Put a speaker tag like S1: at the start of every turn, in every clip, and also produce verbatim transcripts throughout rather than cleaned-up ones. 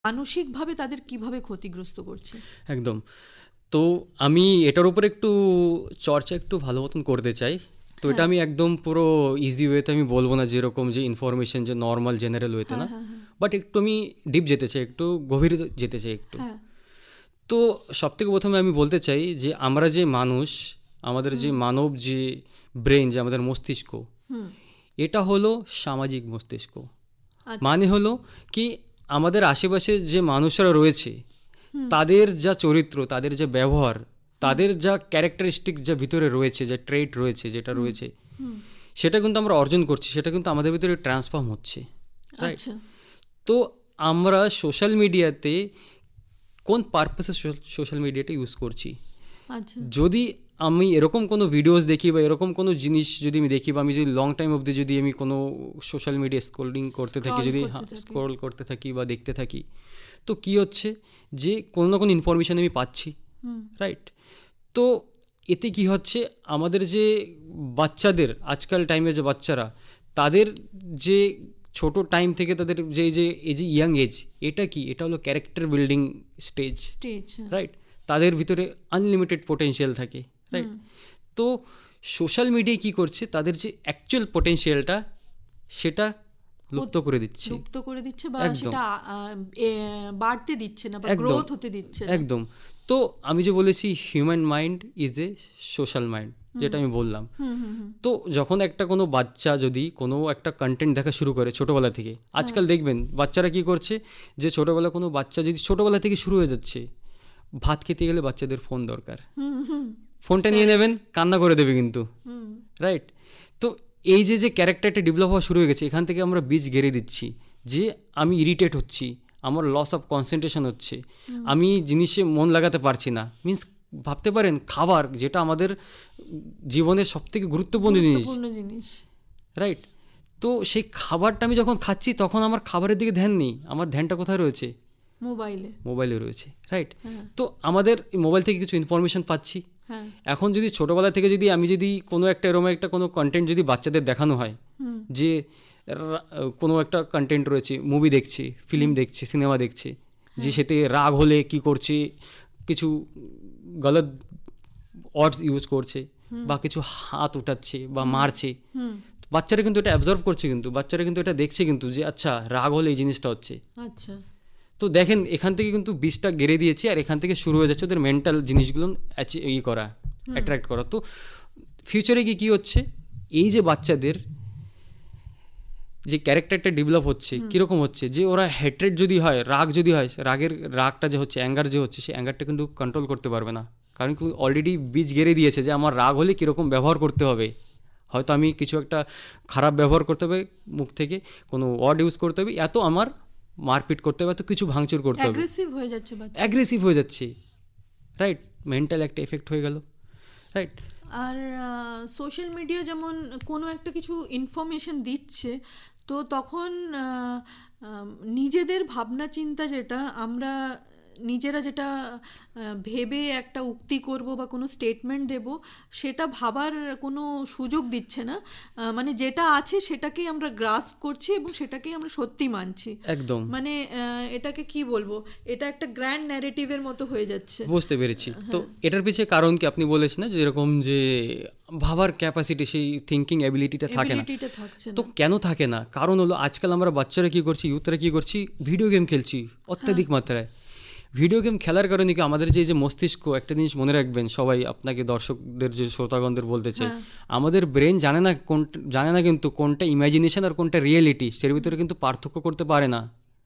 S1: মানসিকভাবে তাদের কিভাবে ক্ষতিগ্রস্ত করছে?
S2: একদম। তো আমি এটার উপর একটু চর্চা একটু ভালো মতন করতে চাই। তো এটা
S1: হ্যাঁ
S2: আমি একদম পুরো ইজি ওয়েতে আমি বলবো না, যেরকম যে ইনফরমেশন যে নর্মাল জেনারেল ওয়েতে
S1: হ্যাঁ
S2: না,
S1: হ্যাঁ হ্যাঁ
S2: বাট একটু আমি ডিপ যেতে চাই, একটু গভীরে যেতে চাই একটু।
S1: হ্যাঁ
S2: তো সবথেকে প্রথমে আমি বলতে চাই যে আমরা যে মানুষ, আমাদের যে
S1: হুম
S2: মানব যে ব্রেন, যে আমাদের মস্তিষ্ক,
S1: হুম
S2: এটা হলো সামাজিক মস্তিষ্ক।
S1: আচ্ছা
S2: মানে হলো কি, আমাদের আশেপাশে যে মানুষরা রয়েছে
S1: হুম
S2: তাদের যা চরিত্র, তাদের যে ব্যবহার,
S1: হুম
S2: তাদের যা ক্যারেক্টারিস্টিক যা ভিতরে রয়েছে, যে ট্রেট রয়েছে, যেটা
S1: হুম
S2: রয়েছে,
S1: হুম
S2: সেটা কিন্তু আমরা অর্জন করছি, সেটা কিন্তু আমাদের ভিতরে ট্রান্সফর্ম হচ্ছে, রাইট?
S1: আচ্ছা
S2: তো আমরা সোশ্যাল মিডিয়াতে কোন পারপাসে সোশ্যাল মিডিয়াটা ইউজ করছি?
S1: আচ্ছা
S2: যদি আমি এরকম কোনো ভিডিওস দেখি বা এরকম কোনো জিনিস যদি আমি দেখি, বা আমি যদি লং টাইম অবধি যদি আমি কোনো সোশ্যাল মিডিয়া স্ক্রোলিং করতে থাকি,
S1: স্ক্রল
S2: যদি
S1: করতে থাকি
S2: স্ক্রোল করতে থাকি বা দেখতে থাকি, তো কী হচ্ছে যে কোনো না কোনো ইনফরমেশান আমি পাচ্ছি,
S1: হুম
S2: রাইট? তো এতে কি হচ্ছে, আমাদের যে বাচ্চাদের, আজকাল টাইমের যে বাচ্চারা, তাদের যে ছোট টাইম থেকে তাদের যে যে এই যে ইয়াং এজ, এটা কি, এটা হলো character building stage,
S1: stage
S2: right? তাদের ভিতরে আনলিমিটেড পোটেনশিয়াল থাকে, রাইট?
S1: হুম
S2: তো সোশ্যাল মিডিয়ায় কী করছে, তাদের যে অ্যাকচুয়াল পোটেনশিয়ালটা সেটা লুপ্ত করে দিচ্ছে,
S1: লুপ্ত করে দিচ্ছে বা
S2: একদম
S1: সেটা আ, এ, বাড়তে দিচ্ছে না বা
S2: একদম
S1: গ্রোথ হতে দিচ্ছে না।
S2: একদম। তো আমি যে বলেছি human mind is a social mind, যেটা আমি বললাম।
S1: হুম হুম হুম
S2: তো যখন একটা কোনো বাচ্চা যদি কোনো একটা কন্টেন্ট দেখা শুরু করে ছোটোবেলা থেকে, আজকাল দেখবেন বাচ্চারা কি করছে, যে ছোটোবেলা কোনো বাচ্চা যদি ছোটোবেলা থেকে শুরু হয়ে যাচ্ছে, ভাত খেতে গেলে বাচ্চাদের ফোন দরকার,
S1: হুম হুম
S2: ফোনটা নিয়ে নেবেন, কান্না করে দেবে কিন্তু,
S1: হুম
S2: রাইট? তো এই যে যে ক্যারেক্টারটা ডেভেলপ হওয়া শুরু হয়ে গেছে, এখান থেকে আমরা বীজ গেড়ে দিচ্ছি যে আমি ইরিটেট হচ্ছি, আমার লস অফ কনসেন্ট্রেশন হচ্ছে, আমি জিনিসে মন লাগাতে পারছি না। মিন্স ভাবতে পারেন, খাবার যেটা আমাদের জীবনের সবথেকে গুরুত্বপূর্ণ জিনিস,
S1: গুরুত্বপূর্ণ জিনিস।
S2: রাইট? তো সেই খাবারটা আমি যখন খাচ্ছি, তখন আমার খাবারের দিকে ধ্যান নেই, আমার ধ্যানটা কোথায় রয়েছে?
S1: মোবাইলে।
S2: মোবাইলে রয়েছে, রাইট?
S1: হ্যাঁ
S2: তো আমাদের মোবাইল থেকে কিছু ইনফরমেশন পাচ্ছি।
S1: হ্যাঁ
S2: এখন যদি ছোটোবেলা থেকে যদি আমি যদি কোনো একটা এরকম একটা কোনো কন্টেন্ট যদি বাচ্চাদের দেখানো হয়,
S1: হুম
S2: যে রা- কোনো একটা কন্টেন্ট রয়েছে, মুভি দেখছে, ফিল্ম দেখছে, সিনেমা দেখছে, যে সেতে রাগ হলে কি করছে, কিছু গলত ওয়ার্ডস ইউজ করছে, বা কিছু হাত উঠাচ্ছে বা মারছে,
S1: হুম
S2: বাচ্চারা কিন্তু এটা অ্যাবজর্ভ করছে, কিন্তু বাচ্চারা কিন্তু এটা দেখছে কিন্তু, যে আচ্ছা রাগ হলে এই জিনিসটা হচ্ছে।
S1: আচ্ছা
S2: তো দেখেন, এখান থেকে কিন্তু বীজটা গেড়ে দিয়েছি, আর এখান থেকে শুরু হয়ে যাচ্ছে ওদের মেন্টাল জিনিসগুলো ই করা, অ্যাট্রাক্ট করা। তো ফিউচারে গিয়ে কী হচ্ছে, এই যে বাচ্চাদের যে ক্যারেক্টারটা ডেভেলপ হচ্ছে, কীরকম হচ্ছে, যে ওরা হেট্রেড যদি হয়, রাগ যদি হয়, রাগের রাগটা যে হচ্ছে, অ্যাঙ্গার যে হচ্ছে, সেই অ্যাঙ্গারটা কিন্তু কন্ট্রোল করতে পারবে না, কারণ কি অলরেডি বীজ গেড়ে দিয়েছে যে আমার রাগ হলে কীরকম ব্যবহার করতে হবে। হয়তো আমি কিছু একটা খারাপ ব্যবহার করতে হবে, মুখ থেকে কোনো ওয়ার্ড ইউজ করতে হবে, এত আমার মারপিট করতে হবে, এত কিছু ভাঙচুর করতে হবে,
S1: অ্যাগ্রেসিভ হয়ে যাচ্ছে বাচ্চা।
S2: অ্যাগ্রেসিভ হয়ে যাচ্ছে, রাইট? মেন্টাল একটা এফেক্ট হয়ে গেল, রাইট?
S1: আর সোশ্যাল মিডিয়া যেমন কোনো একটা কিছু ইনফরমেশন দিচ্ছে, তো তখন আহ, আম, নিজেদের ভাবনা চিন্তা, যেটা আমরা নিজেরা যেটা আহ, ভেবে একটা উক্তি করব বা কোনো স্টেটমেন্ট দেব, সেটা ভাবার কোনো সুযোগ দিচ্ছে না। আহ, মানে যেটা আছে সেটাকেই আমরা গ্রাস্প করছি এবং সেটাকেই আমরা সত্যি মানছি।
S2: একদম
S1: মানে আহ, এটাকে কি বলবো, এটা একটা গ্র্যান্ড ন্যারেটিভের মতো হয়ে যাচ্ছে।
S2: বুঝতে পেরেছি। তো এটার পিছিয়ে কারণ কি, আপনি বলেছেন না যেরকম যে ভাবার ক্যাপাসিটি, সেই থিঙ্কিং অ্যাবিলিটিটা থাকে না।
S1: এবিলিটিটা থাকছে
S2: তো
S1: না।
S2: কেন থাকে না? কারণ হলো আজকাল আমরা বাচ্চারা কী করছি, ইউথরা কী করছি, ভিডিও গেম খেলছি অত্যাধিক মাত্রায়। ভিডিও গেম খেলার কারণে কি আমাদের যে যে মস্তিষ্ক, একটা জিনিস মনে রাখবেন সবাই, আপনাকে দর্শকদের যে শ্রোতাগণদের বলতে চাই, আমাদের ব্রেন জানে না কোন জানে না কিন্তু কোনটা ইমাজিনেশন আর কোনটা রিয়েলিটি, সের ভিতরে কিন্তু পার্থক্য করতে পারে না।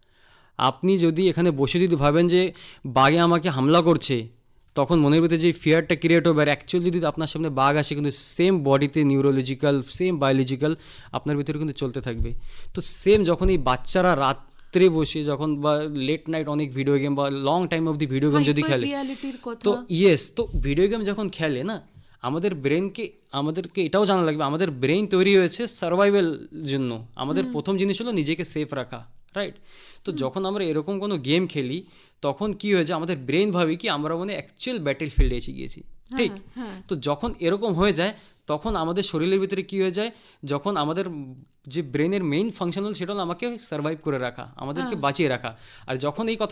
S2: আপনি যদি এখানে বসে যদি ভাবেন যে বাঘে আমাকে হামলা করছে, তখন মনের ভিতরে যে ফিয়ারটা ক্রিয়েট হবে, আর অ্যাকচুয়ালি যদি আপনার সামনে বাঘ আসে, কিন্তু সেম বডিতে নিউরোলজিক্যাল, সেম বায়োলজিক্যাল আপনার ভিতরে কিন্তু চলতে থাকবে। তো সেম যখন এই বাচ্চারা রাত্রে বসে যখন বা লেট নাইট অনেক ভিডিও গেম বা লং টাইম অবধি ভিডিও গেম যদি খেলে,
S1: রিয়ালিটির কথা।
S2: তো ইয়েস, তো ভিডিও গেম যখন খেলে না, আমাদের ব্রেনকে, আমাদেরকে এটাও জানা লাগবে, আমাদের ব্রেন তৈরি হয়েছে সার্ভাইভাল জন্য। আমাদের প্রথম জিনিস হলো নিজেকে সেফ রাখা, রাইট? তো যখন আমরা এরকম কোনো গেম খেলি, তখন কি হয়েছে, আমাদের ব্রেন ভাবে কি আমরা মানে অ্যাকচুয়াল ব্যাটেল ফিল্ডে এসে গিয়েছি, ঠিক? তো যখন এরকম হয়ে যায়, তখন আমাদের শরীরের ভিতরে কি হয়ে যায়, যখন আমাদের যে ব্রেনের মেইন ফাংশন হল সেটা হলো আমাকে সার্ভাইভ করে রাখা, আমাদেরকে বাঁচিয়ে রাখা। আর যখন এই কথা